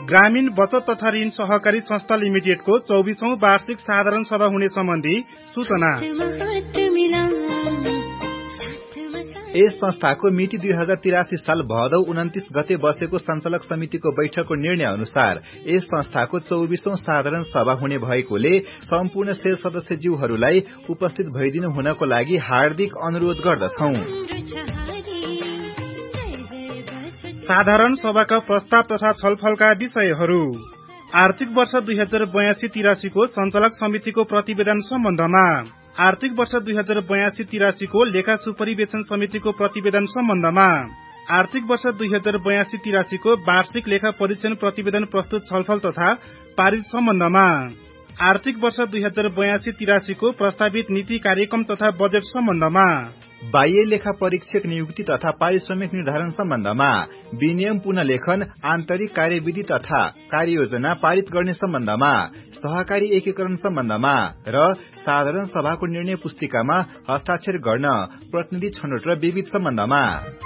ग्रामीण बचत तथा ऋण सहकारी संस्था लिमिटेडको 24औं वार्षिक साधारण सभा हुने सम्बन्धी सूचना। यस संस्थाको मिति 2083 साल भदौ 29 गते बसेको सञ्चालक समितिको बैठकको निर्णय अनुसार यस संस्थाको 24औं साधारण सभा हुने भएकोले सम्पूर्ण शेयर सदस्यज्यूहरूलाई उपस्थित भइदिनु हुनको लागि हार्दिक अनुरोध गर्दछौं। साधारण सभाका प्रस्ताव तथा छलफलका विषयहरू। आर्थिक वर्ष 2082-83 को सञ्चालक समितिको प्रतिवेदन सम्बन्धमा, आर्थिक वर्ष 2082-83 को लेखा सुपरिवेक्षण समितिको प्रतिवेदन सम्बन्धमा, आर्थिक वर्ष 2082-83 को वार्षिक लेखा परीक्षण प्रतिवेदन प्रस्तुत छलफल तथा पारित सम्बन्धमा, आर्थिक वर्ष 2082-83 को प्रस्तावित नीति कार्यक्रम तथा बजेट सम्बन्धमा, बाह्य लेखा परीक्षक नियुक्ति तथा पारिश्रमिक निर्धारण सम्बन्धमा, विनियम पुनलेखन, आन्तरिक कार्यविधि तथा कार्ययोजना पारित गर्ने सम्बन्धमा, सहकारी एकीकरण सम्बन्धमा र साधारण सभाको निर्णय पुस्तिकामा हस्ताक्षर गर्न प्रतिनिधि छनौट र विविध सम्बन्धमा।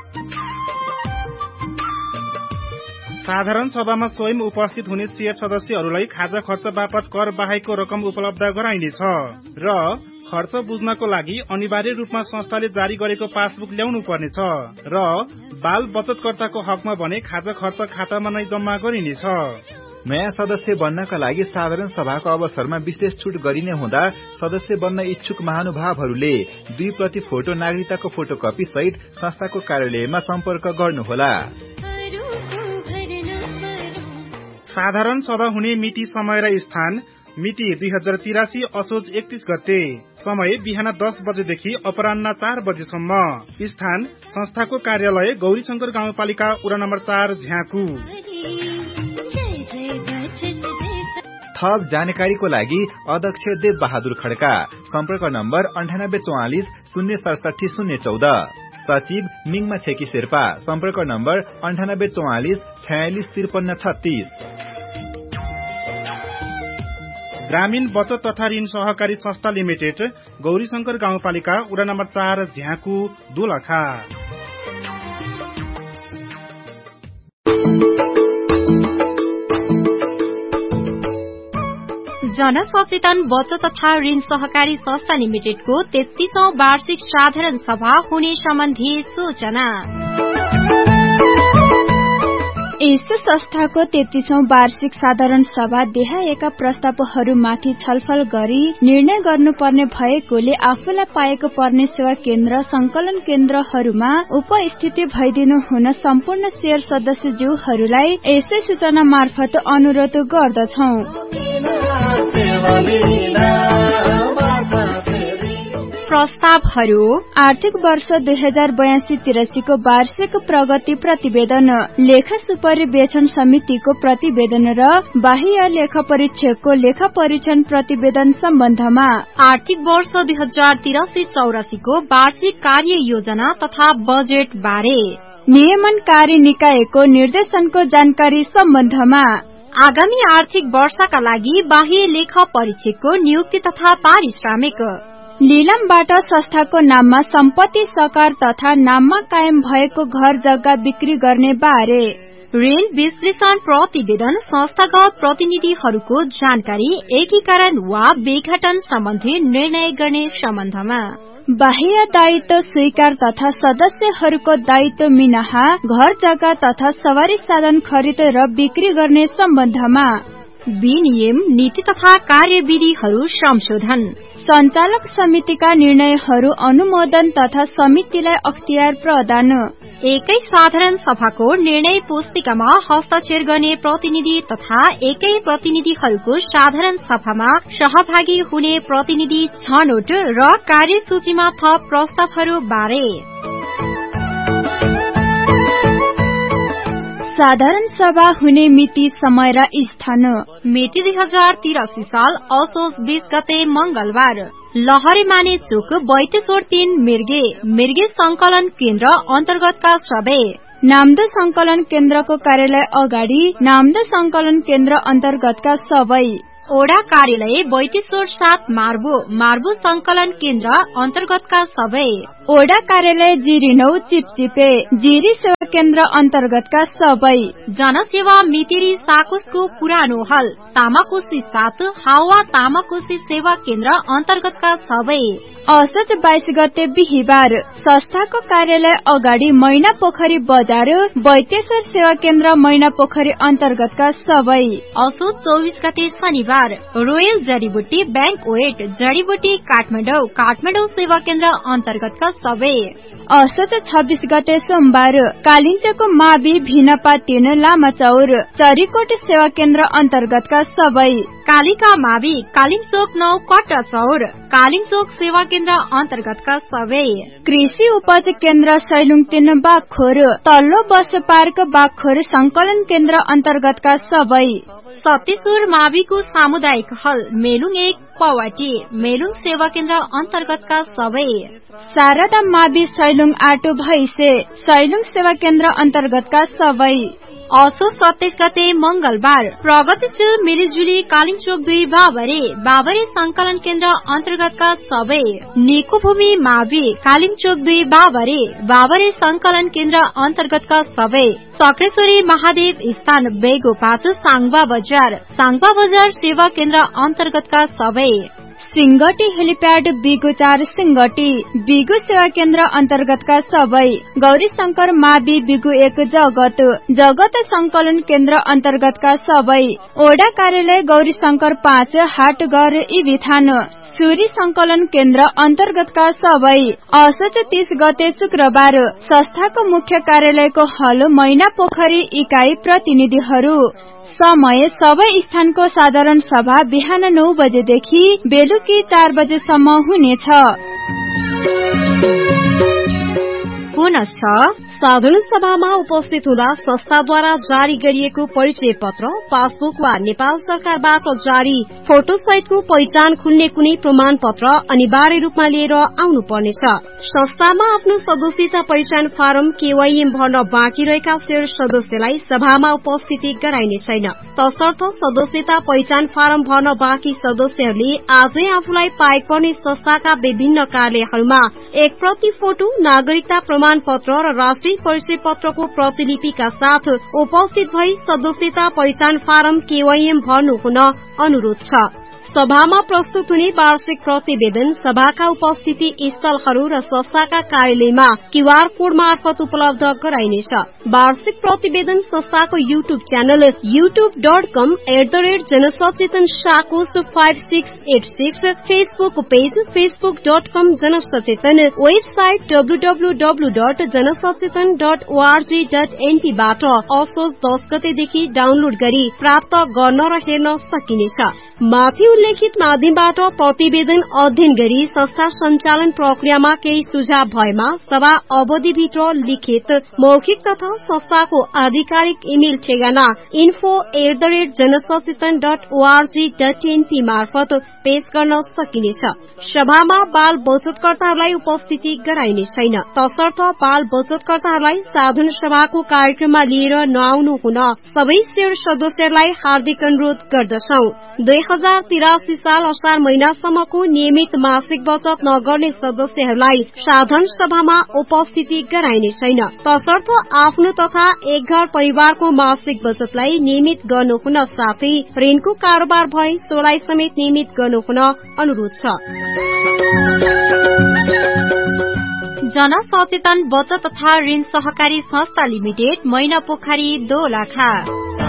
साधारण सभामा स्वयं उपस्थित हुने शेयर सदस्यहरूलाई खाजा खर्च बापत कर बाहेकको रकम उपलब्ध गराइनेछ र खर्च बुझ्नको लागि अनिवार्य रूपमा संस्थाले जारी गरेको पासबुक ल्याउनु पर्नेछ र बाल बचतकर्ताको हकमा भने खाजा खर्च खातामा नै जम्मा गरिनेछ। नयाँ सदस्य बन्नका लागि साधारण सभाको अवसरमा विशेष छुट गरिने हुँदा सदस्य बन्न इच्छुक महानुभावहरूले 2 प्रति फोटो नागरिकताको फोटोकपी सहित संस्थाको कार्यालयमा सम्पर्क गर्नुहोला। साधारण सभा हुने मिति, समय र स्थान। मिति 2083 असोज 31 गते। समय बिहान 10 बजेदेखि अपराह्न 4 बजेसम्म। स्थान संस्थाको कार्यालय गौरीशंकर गाउँपालिका वडा नम्बर 4 झ्याकु। थप जानकारीको लागि अध्यक्ष देव बहादुर खड्का। सम्पर्क नम्बर 9844 067 014। सचिव मिङमा छेकी शेर्पा। सम्पर्क नम्बर 9844 46 53 36। ग्रामीण बचत तथा ऋण सहकारी संस्था लिमिटेड, गौरीशंकर गाउँपालिका वडा नम्बर 4 झ्याकु, दोलखा। जनसचेतन बचत तथा ऋण सहकारी संस्था लिमिटेडको 33औं वार्षिक साधारण सभा हुने सम्बन्धी सूचना। यस संस्थाको 33औं वार्षिक साधारण सभा देहाएका प्रस्तावहरूमाथि छलफल गरी निर्णय गर्नुपर्ने भएकोले आफूलाई पाएको पर्ने सेवा केन्द्र संकलन केन्द्रहरूमा उपस्थिति भइदिनु हुन सम्पूर्ण शेयर सदस्यज्यूहरूलाई यसै सूचना मार्फत अनुरोध गर्दछौं। प्रस्तावहरू। आर्थिक वर्ष 2082-83 को वार्षिक प्रगति प्रतिवेदन, लेखा सुपरिवेक्षण समितिको प्रतिवेदन र बाह्य लेखा परीक्षकको लेखा परीक्षण प्रतिवेदन सम्बन्धमा, आर्थिक वर्ष 2083-84 को वार्षिक कार्य योजना तथा बजेट बारे, नियमनकारी निकायको निर्देशनको जानकारी सम्बन्धमा, आगामी आर्थिक वर्षका लागि बाह्य लेखा परीक्षकको नियुक्ति तथा पारिश्रमिक, नीलमबाट संस्थाको नाममा सम्पत्ति सकार तथा नाममा कायम भएको घर जग्गा बिक्री गर्ने बारे, ऋण विश्लेषण प्रतिवेदन, संस्थागत प्रतिनिधिहरूको जानकारी, एकीकरण वा विघटन सम्बन्धी निर्णय गर्ने सम्बन्धमा, बाह्य दायित्व स्वीकार तथा सदस्यहरूको दायित्व मिनाहा घर जग्गा तथा सवारी साधन खरिद र बिक्री गर्ने सम्बन्धमा, विनियम नीति तथा कार्यविधिहरू संशोधन, सञ्चालक समितिका निर्णयहरू अनुमोदन तथा समितिलाई अख्तियार प्रदान, एकै साधारण सभाको निर्णय पुस्तिकामा हस्ताक्षर गर्ने प्रतिनिधि तथा एकै प्रतिनिधिहरूको साधारण सभामा सहभागी हुने प्रतिनिधि छनौट र कार्यसूचीमा थप प्रस्तावहरू बारे। साधारण सभा हुने मिति, समय र स्थान। मिति 2083 साल असोज 20 गते मंगलबार। लहरे माने चोक 32 मिर्गे, मिर्गे संकलन केन्द्र अन्तर्गतका सबै, नामदो संकलन केन्द्रको कार्यालय अगाडि, नामदो संकलन केन्द्र अन्तर्गतका सबै, ओडा कार्यालय बैतेश्वर 7 मार्बु संकलन केन्द्र अन्तर्गतका सबै ओडा कार्यालय जिरी 9 चिपचिपे जिरी सेवा केन्द्र अन्तर्गतका सबै जनसेवा मितिरी साकुसको पुरानो हल तामाकोशी 7 हावा तामाकोशी सेवा केन्द्र अन्तर्गतका सबै असोज 22 गते बिहिबार संस्थाको कार्यालय अगाडि मैना पोखरी बजार बैतेश्वर सेवा केन्द्र मैना पोखरी अन्तर्गतका सबै असोज 24 गते शनिबार रोयल जडीबुटी बैंक वेट जडीबुटी काठमाडौँ सेवा केन्द्र अन्तर्गतका सबै असोज 26 गते सोमबार कालिन्चोको मावि भिनपा 3 लामा चौर चरीकोट सेवा केन्द्र अन्तर्गतका सबै कालिका मावि कालिम्चोक 9 कट्टा चौर कालिम्चोक सेवा केन्द्र अन्तर्गतका सबै कृषि उपज केन्द्र सैलुङ 3 बागखोर तल्लो बस पार्क बागखोर संकलन केन्द्र अन्तर्गतका सबै सत्तेश्वर माविको सामुदायिक हल मेलुङ 1 पवाटी मेलुङ सेवा केन्द्र अन्तर्गतका सबै शारदा मावि सैलुङ आटो भैसे सैलुङ सेवा केन्द्र अन्तर्गतका सबै असोज 27 गते मंगलबार प्रगतिशील मिलिजुली कालिम्चोक 2 बाबरे संकलन केन्द्र अन्तर्गतका सबै निकोभूमि मावि कालिम्चोक 2 बाबरे संकलन केन्द्र अन्तर्गतका सबै सक्रेश्वरी महादेव स्थान बेगो 5 साङबा बजार सेवा केन्द्र अन्तर्गतका सबै सिंगटी हेलिप्याड बिगु 4 सिंगटी बिगु सेवा केन्द्र अन्तर्गतका सबै गौरी शंकर मावि बिगु 1 जगत संकलन केन्द्र अन्तर्गतका सबै ओडा कार्यालय गौरी शंकर 5 हाटघर इबिथान सूरी संकलन केन्द्र अन्तर्गतका सबै असोज 30 गते शुक्रबार संस्थाको मुख्य कार्यालयको हल मैना पोखरी इकाई प्रतिनिधिहरू समय सबै स्थानको साधारण सभा बिहान 9 बजेदेखि बेलुकी 4 बजेसम्म हुनेछ। पुनश्च साधारण सभामा उपस्थित हुँदा संस्थाद्वारा जारी गरिएको परिचय पत्र पासबुक वा नेपाल सरकारबाट जारी फोटो सहितको पहिचान खुल्ने कुनै प्रमाण पत्र अनिवार्य रूपमा लिएर आउनु पर्नेछ। संस्थामा आफ्नो सदस्यता पहिचान फारम केवाईएम भर्न बाँकी रहेका शेयर सदस्यलाई सभामा उपस्थिति गराइने छैन। तसर्थ सदस्यता पहिचान फारम भर्न बाँकी सदस्यहरूले आजै आफूलाई पाएक पर्ने संस्थाका विभिन्न कार्यालयहरूमा 1 प्रति फोटो नागरिकता प्रमाण पत्र र राष्ट्रिय परिचय पत्रको प्रतिलिपिका साथ उपस्थित भई सदस्यता पहिचान फारम केवाईएम भर्नु हुन अनुरोध छ। सभामा प्रस्तुत हुने वार्षिक प्रतिवेदन सभाका उपस्थिति स्थलहरू र संस्थाका कार्यालयमा क्यूआर कोड मार्फत उपलब्ध गराइनेछ। वार्षिक प्रतिवेदन संस्थाको YouTube channel youtube.com/जनसचेतन साकोस 5686 Facebook page facebook.com जनसचेतन website www.जनसचेतन.org.np बाट असोज 10 गतेदेखि डाउनलोड गरी प्राप्त गर्न र हेर्न सकिनेछ। माथि उल्लेखित माध्यमबाट प्रतिवेदन अध्ययन गरी संस्था सञ्चालन प्रक्रियामा केही सुझाव भएमा सभा अवधिभित्र लिखित मौखिक तथा संस्थाको आधिकारिक इमेल ठेगाना info@जनसचेतन.org.np मार्फत पेश गर्न सकिनेछ। सभामा बाल बचतकर्ताहरूलाई उपस्थिति गराइने छैन। तसर्थ बाल बचतकर्ताहरूलाई साधारण सभाको कार्यक्रममा लिएर नआउनु हुन सबै शेयर सदस्यहरूलाई हार्दिक अनुरोध गर्दछौ। 2083 साल असार महिनासम्मको नियमित मासिक बचत नगर्ने सदस्यहरूलाई साधारण सभामा उपस्थिति गराइने छैन। तसर्थ आफ्नो तथा एक घर परिवारको मासिक बचतलाई नियमित गर्नु हुन साथै ऋणको कारोबार भए सोलाई समेत नियमित गर्नु हुन अनुरोध छ। जनसचेतन बचत तथा ऋण सहकारी संस्था लिमिटेड मैना पोखरी दोलखा।